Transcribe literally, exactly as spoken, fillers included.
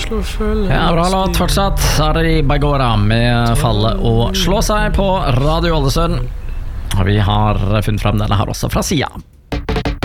Ja, bra låt fortsatt. Ari Bagora med Falle og slå seg på Radio Ålesund. Vi har funnet frem denne her også fra siden.